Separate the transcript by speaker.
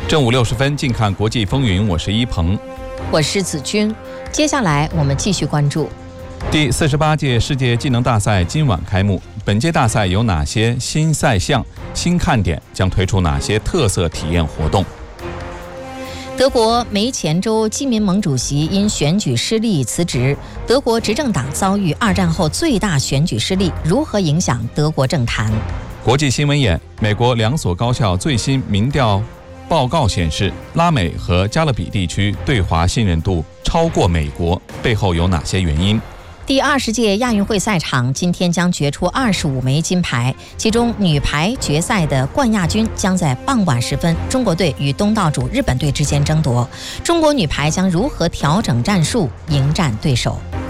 Speaker 1: 正午60分，近看国际风云，我是一鹏，
Speaker 2: 我是子君。接下来我们继续关注
Speaker 1: 第48届世界技能大赛今晚开幕。本届大赛有哪些新赛项、新看点？将推出哪些特色体验活动？
Speaker 2: 德国梅前州基民盟主席因选举失利辞职，德国执政党遭遇2战后最大选举失利，如何影响德国政坛？
Speaker 1: 国际新闻眼：美国2所高校最新民调报告显示，拉美和加勒比地区对华信任度超过美国，背后有哪些原因？
Speaker 2: 第20届亚运会赛场今天将决出25枚金牌，其中女排决赛的冠亚军将在傍晚时分，中国队与东道主日本队之间争夺。中国女排将如何调整战术，迎战对手？